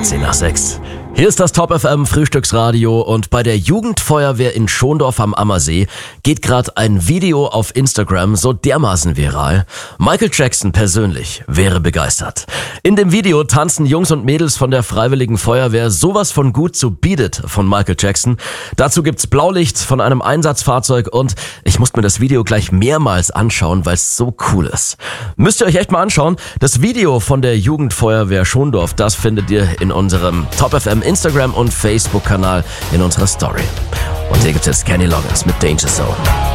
10:06. Hier ist das Top FM Frühstücksradio und bei der Jugendfeuerwehr in Schondorf am Ammersee geht gerade ein Video auf Instagram so dermaßen viral. Michael Jackson persönlich wäre begeistert. In dem Video tanzen Jungs und Mädels von der Freiwilligen Feuerwehr sowas von gut zu Beat It von Michael Jackson. Dazu gibt's Blaulicht von einem Einsatzfahrzeug und ich musste mir das Video gleich mehrmals anschauen, weil es so cool ist. Müsst ihr euch echt mal anschauen. Das Video von der Jugendfeuerwehr Schondorf, das findet ihr in unserem Top FM Instagram und Facebook-Kanal in unserer Story. Und hier gibt es Kenny Loggins mit Danger Zone.